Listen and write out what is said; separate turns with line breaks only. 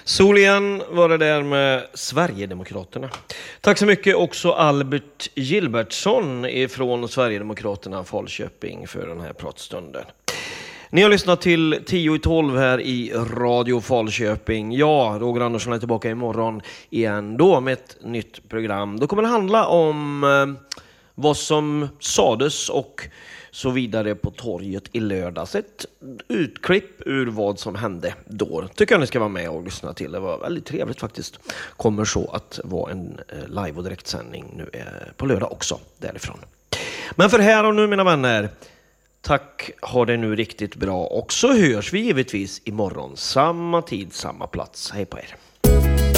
Sol igen var det där med Sverigedemokraterna. Tack så mycket också Albert Gilbertsson ifrån Sverigedemokraterna Falköping för den här pratstunden. Ni har lyssnat till 10 i 12 här i Radio Falköping. Ja, Roger Andersson är tillbaka imorgon igen då med ett nytt program. Då kommer det handla om vad som sades och så vidare på torget i lördags. Ett utklipp ur vad som hände då. Tycker jag ni ska vara med och lyssna till. Det var väldigt trevligt faktiskt. Kommer så att vara en live- och direktsändning nu på lördag också därifrån. Men för här och nu mina vänner, tack, ha det nu riktigt bra. Och så hörs vi givetvis imorgon. Samma tid, samma plats. Hej på er.